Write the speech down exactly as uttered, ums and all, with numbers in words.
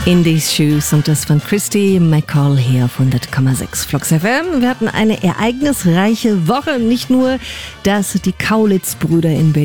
In These Shoes und das von Christy McCall hier auf hundert Komma sechs Flux F M. Wir hatten eine ereignisreiche Woche. Nicht nur, dass die Kaulitz-Brüder in Berlin